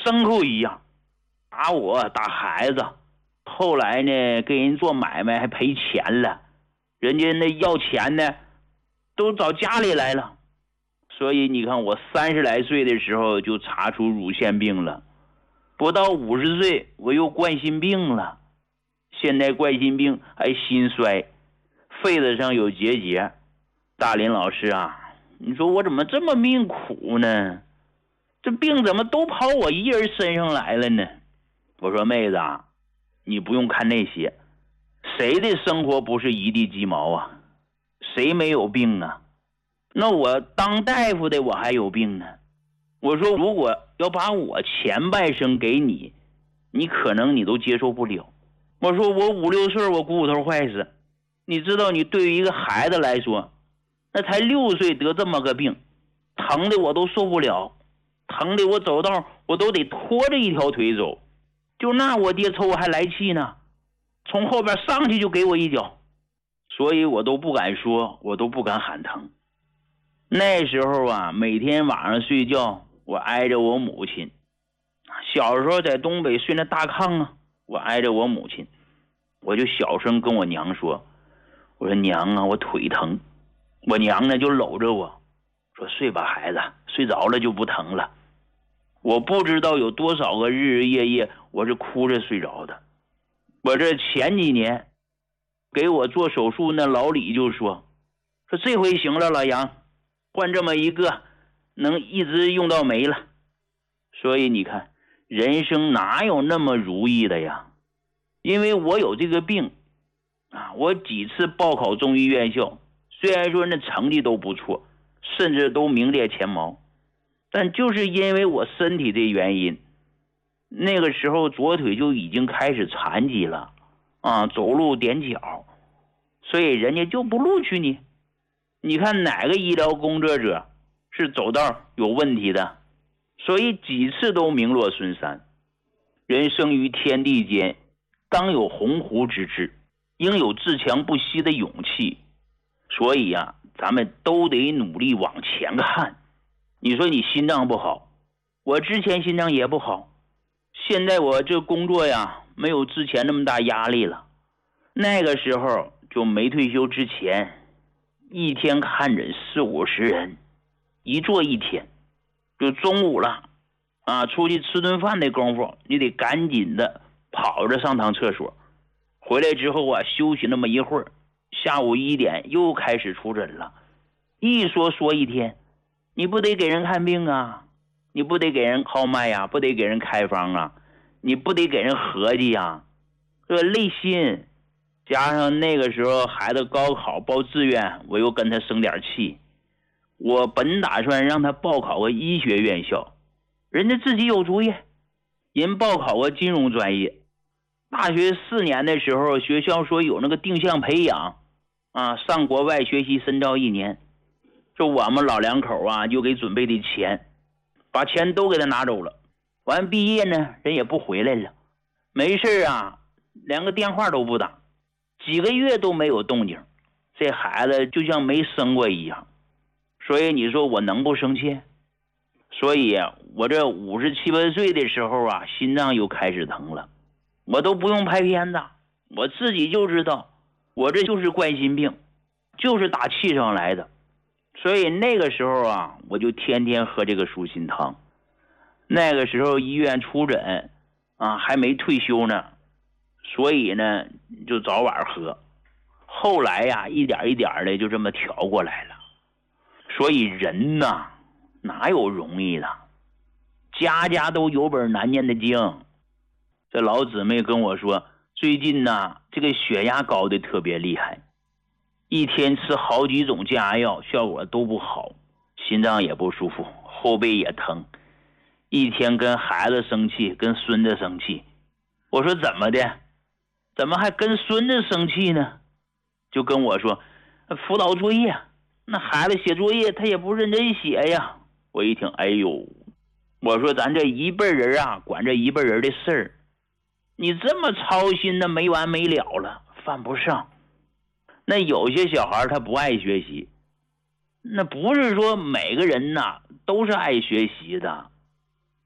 牲口一样，打我打孩子，后来呢给人做买卖还赔钱了，人家那要钱呢都找家里来了。所以你看我30来岁的时候就查出乳腺病了，不到50岁我又冠心病了，现在冠心病还心衰，肺子上有结节。大林老师啊，你说我怎么这么命苦呢？这病怎么都跑我一人身上来了呢？我说妹子啊，你不用看那些，谁的生活不是一地鸡毛啊？谁没有病啊？那我当大夫的我还有病呢。我说如果要把我前半生给你，你可能你都接受不了。我说我5、6岁我骨头坏死，你知道你对于一个孩子来说，那才6岁得这么个病，疼的我都受不了，疼的我走道我都得拖着一条腿走。就那我爹瞅我还来气呢，从后边上去就给我一脚，所以我都不敢说，我都不敢喊疼。那时候啊，每天晚上睡觉我挨着我母亲，小时候在东北睡那大炕啊，我挨着我母亲，我就小声跟我娘说，我说娘啊，我腿疼。我娘呢就搂着我说，睡吧孩子，睡着了就不疼了。我不知道有多少个日日夜夜我是哭着睡着的。我这前几年给我做手术那老李就说这回行了，老杨换这么一个能一直用到没了。所以你看人生哪有那么如意的呀？因为我有这个病啊，我几次报考中医院校，虽然说那成绩都不错，甚至都名列前茅，但就是因为我身体的原因，那个时候左腿就已经开始残疾了啊，走路踮脚，所以人家就不录取你。你看哪个医疗工作者是走道有问题的？所以几次都名落孙山。人生于天地间，当有鸿鹄之志，应有自强不息的勇气。所以啊，咱们都得努力往前看。你说你心脏不好，我之前心脏也不好，现在我这工作呀没有之前那么大压力了。那个时候就没退休之前，一天看诊40、50人，一坐一天。就中午了啊，出去吃顿饭的功夫，你得赶紧的跑着上趟厕所，回来之后啊休息那么一会儿，下午1点又开始出诊了。一说一天，你不得给人看病啊，你不得给人号脉呀，不得给人开方啊，你不得给人合计呀，这累心。加上那个时候孩子高考报志愿，我又跟他生点气。我本打算让他报考个医学院校，人家自己有主意，人报考个金融专业。大学4年的时候，学校说有那个定向培养啊，上国外学习深造1年。就我们老两口啊，就给准备的钱，把钱都给他拿走了。完毕业呢，人也不回来了，没事啊，连个电话都不打，几个月都没有动静，这孩子就像没生过一样。所以你说我能不生气？所以我这57、58岁的时候啊，心脏又开始疼了，我都不用拍片子，我自己就知道我这就是冠心病，就是打气上来的。所以那个时候啊，我就天天喝这个舒心汤。那个时候医院出诊啊，还没退休呢，所以呢就早晚喝。后来呀，一点一点的就这么调过来了。所以人呐，哪有容易的？家家都有本难念的经。这老姊妹跟我说，最近呢，这个血压高的特别厉害，一天吃好几种降压药，效果都不好，心脏也不舒服，后背也疼，一天跟孩子生气，跟孙子生气。我说怎么的？怎么还跟孙子生气呢？就跟我说辅导作业，那孩子写作业他也不认真写呀。我一听，哎呦，我说咱这一辈人啊，管这一辈人的事儿，你这么操心的没完没了了，犯不上。那有些小孩他不爱学习，那不是说每个人呐都是爱学习的，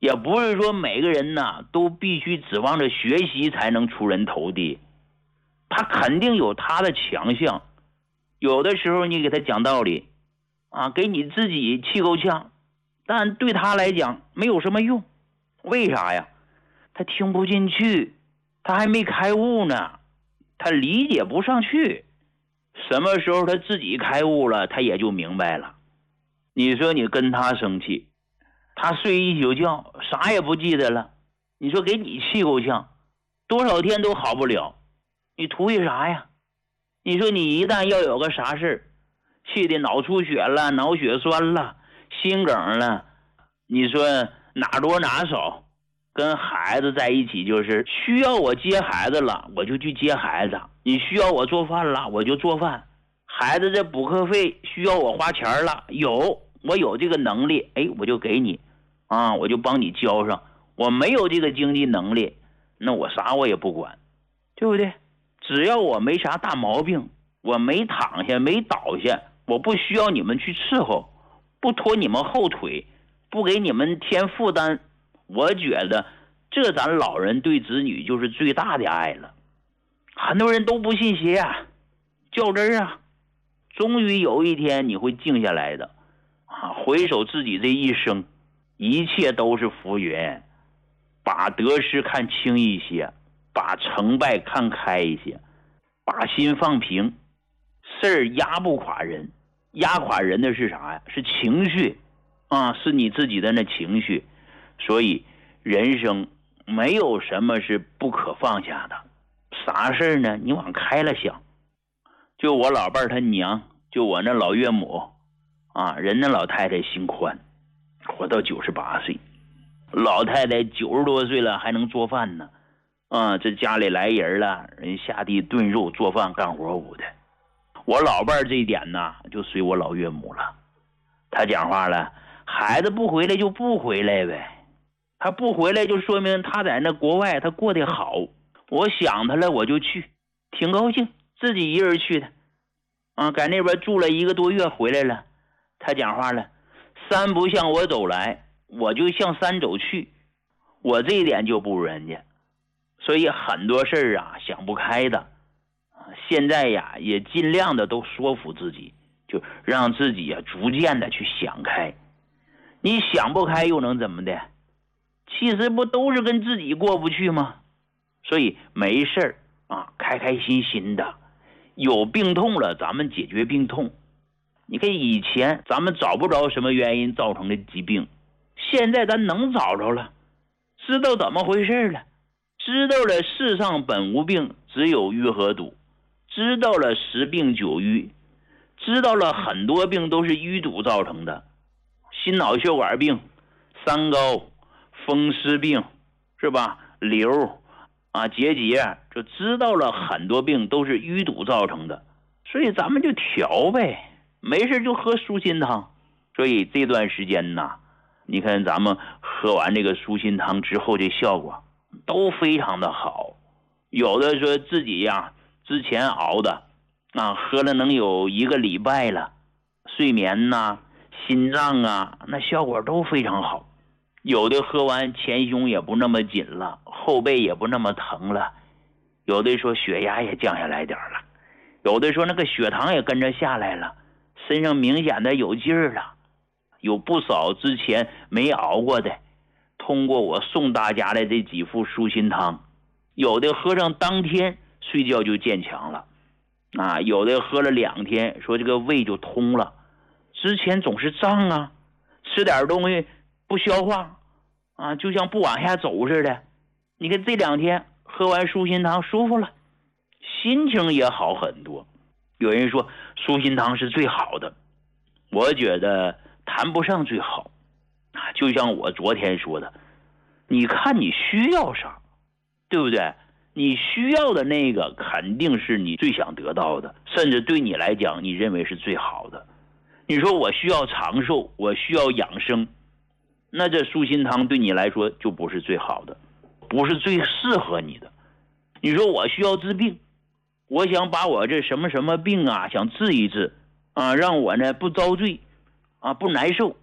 也不是说每个人呢都必须指望着学习才能出人头地，他肯定有他的强项。有的时候你给他讲道理啊，给你自己气够呛，但对他来讲没有什么用。为啥呀？他听不进去，他还没开悟呢，他理解不上去。什么时候他自己开悟了，他也就明白了。你说你跟他生气，他睡一宿觉啥也不记得了，你说给你气够呛，多少天都好不了，你图一啥呀？你说你一旦要有个啥事气的脑出血了，脑血栓了，心梗了，你说哪多哪少，跟孩子在一起就是需要我接孩子了我就去接孩子，你需要我做饭了我就做饭，孩子这补课费需要我花钱了，我有这个能力，我就给你啊，我就帮你交上。我没有这个经济能力，那我啥我也不管，对不对？只要我没啥大毛病，我没躺下没倒下，我不需要你们去伺候，不拖你们后腿，不给你们添负担，我觉得这咱老人对子女就是最大的爱了。很多人都不信邪啊，较真啊，终于有一天你会静下来的啊，回首自己这一生，一切都是浮云，把得失看轻一些，把成败看开一些，把心放平。事儿压不垮人，压垮人的是啥呀？是情绪啊，是你自己的那情绪。所以人生没有什么是不可放下的，啥事呢你往开了想。就我老伴儿他娘，就我那老岳母啊，人那老太太心宽，活到98岁，老太太90多岁了还能做饭呢啊，这家里来人了，人下地炖肉做饭干活舞的。我老伴儿这一点呢就随我老岳母了，他讲话了，孩子不回来就不回来呗，他不回来就说明他在那国外他过得好，我想他了我就去，挺高兴，自己一人去的啊，在那边住了1个多月回来了。他讲话了，山不向我走来，我就向山走去，我这一点就不如人家。所以很多事儿啊想不开的，现在呀也尽量的都说服自己，就让自己逐渐的去想开。你想不开又能怎么的？其实不都是跟自己过不去吗？所以没事儿啊，开开心心的。有病痛了咱们解决病痛。你看以前咱们找不着什么原因造成的疾病，现在咱能找着了，知道怎么回事了，知道了世上本无病，只有愈和堵，知道了10病9瘀，知道了很多病都是淤堵造成的，心脑血管病、三高、风湿病，是吧？瘤啊、结节，就知道了很多病都是淤堵造成的，所以咱们就调呗，没事就喝舒心汤。所以这段时间呢，你看咱们喝完这个舒心汤之后，这效果都非常的好。有的说自己呀之前熬的啊，喝了能有1个礼拜了，睡眠呐、心脏啊，那效果都非常好。有的喝完前胸也不那么紧了，后背也不那么疼了，有的说血压也降下来点了，有的说那个血糖也跟着下来了，身上明显的有劲儿了。有不少之前没熬过的，通过我送大家的这几副舒心汤，有的喝上当天睡觉就见强了啊，有的喝了2天，说这个胃就通了，之前总是胀啊，吃点东西不消化啊，就像不往下走似的。你看这2天喝完舒心汤舒服了，心情也好很多。有人说舒心汤是最好的，我觉得谈不上最好啊。就像我昨天说的，你看你需要啥，对不对？你需要的那个肯定是你最想得到的，甚至对你来讲你认为是最好的。你说我需要长寿，我需要养生，那这舒心汤对你来说就不是最好的，不是最适合你的。你说我需要治病，我想把我这什么什么病啊想治一治啊，让我呢不遭罪啊，不难受，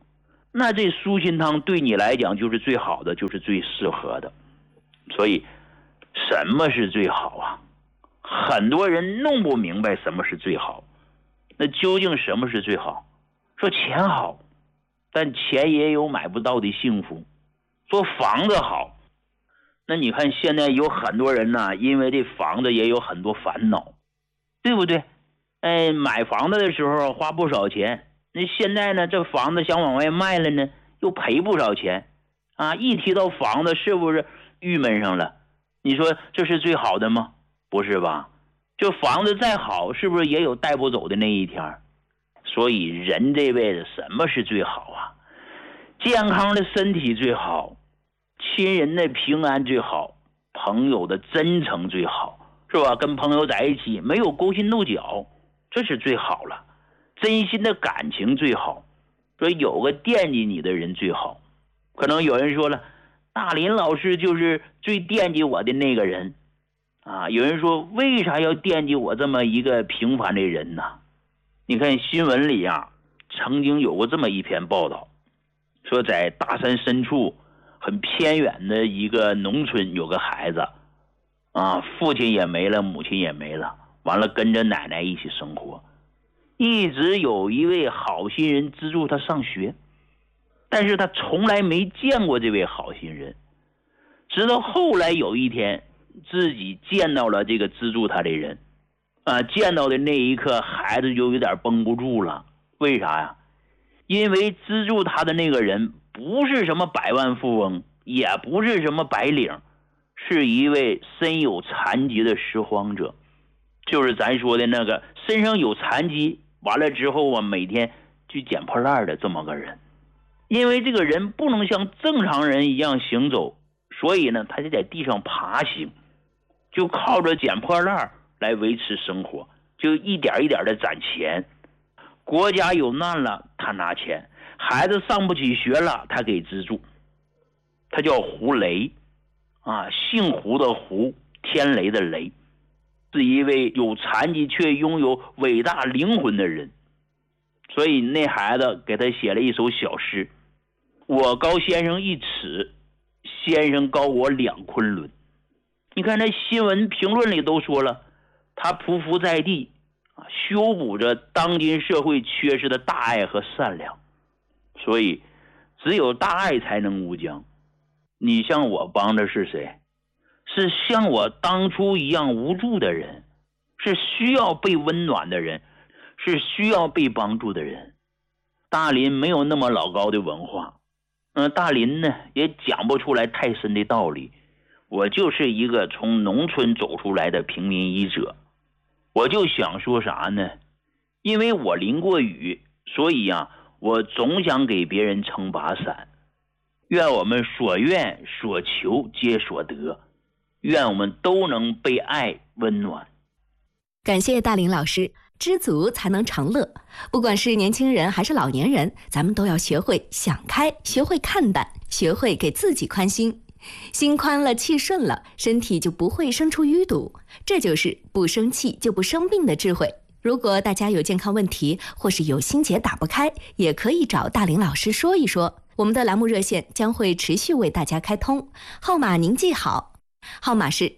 那这舒心汤对你来讲就是最好的，就是最适合的。所以什么是最好啊？很多人弄不明白什么是最好。那究竟什么是最好？说钱好，但钱也有买不到的幸福。说房子好，那你看现在有很多人呢，因为这房子也有很多烦恼，对不对？买房子的时候花不少钱，那现在呢，这房子想往外卖了呢，又赔不少钱啊！一提到房子，是不是郁闷上了？你说这是最好的吗？不是吧？这房子再好，是不是也有带不走的那一天？所以人这辈子什么是最好啊？健康的身体最好，亲人的平安最好，朋友的真诚最好，是吧？跟朋友在一起没有勾心斗角，这是最好了。真心的感情最好，说有个惦记你的人最好。可能有人说了，大林老师就是最惦记我的那个人啊。有人说，为啥要惦记我这么一个平凡的人呢？你看新闻里啊，曾经有过这么一篇报道，说在大山深处很偏远的一个农村，有个孩子啊，父亲也没了，母亲也没了，完了跟着奶奶一起生活，一直有一位好心人资助他上学，但是他从来没见过这位好心人，直到后来有一天自己见到了这个资助他的人啊，见到的那一刻孩子就有点绷不住了。为啥呀？因为资助他的那个人不是什么百万富翁，也不是什么白领，是一位身有残疾的拾荒者，就是咱说的那个身上有残疾，完了之后啊，每天去捡破烂的这么个人。因为这个人不能像正常人一样行走，所以呢，他就在地上爬行，就靠着捡破烂来维持生活，就一点一点的攒钱。国家有难了，他拿钱；孩子上不起学了，他给资助。他叫胡雷啊，姓胡的胡，天雷的雷，是一位有残疾却拥有伟大灵魂的人。所以那孩子给他写了一首小诗：我高先生1尺，先生高我2昆仑。你看那新闻评论里都说了，他匍匐在地，修补着当今社会缺失的大爱和善良。所以只有大爱才能无疆。你像我帮的是谁？是像我当初一样无助的人，是需要被温暖的人，是需要被帮助的人。大林没有那么老高的文化，大林呢也讲不出来太深的道理。我就是一个从农村走出来的平民医者。我就想说啥呢？因为我淋过雨，所以啊，我总想给别人撑把伞。愿我们所愿所求皆所得，愿我们都能被爱温暖。 感谢大林老师。知足才能常乐，不管是年轻人还是老年人，咱们都要学会想开，学会看淡，学会给自己宽心。心宽了，气顺了，身体就不会生出淤堵，这就是不生气就不生病的智慧。如果大家有健康问题，或是有心结打不开，也可以找大林老师说一说。我们的栏目热线将会持续为大家开通，号码您记好，号码是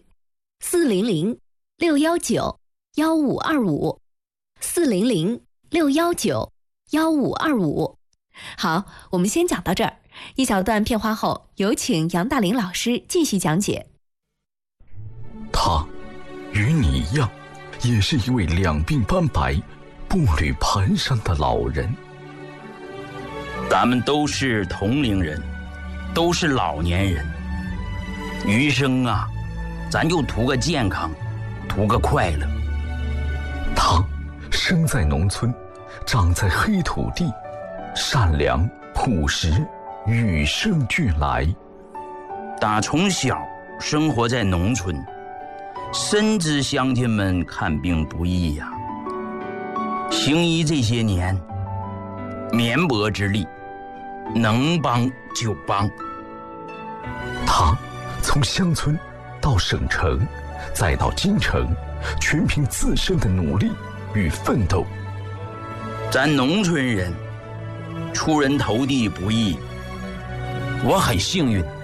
400-619-1525。400-619-1525。好，我们先讲到这儿，一小段片花后，有请杨大林老师继续讲解。 他与你一样，也是一位两鬓斑白、步履蹒跚的老人。 咱们都是同龄人，都是老年人，余生啊，咱就图个健康，图个快乐。 他生在农村，长在黑土地，善良朴实，与生俱来。 打从小生活在农村，深知乡亲们看病不易呀。行医这些年，绵薄之力，能帮就帮。 他从乡村到省城，再到京城，全凭自身的努力与奋斗。 咱农村人出人头地不易。我很幸运，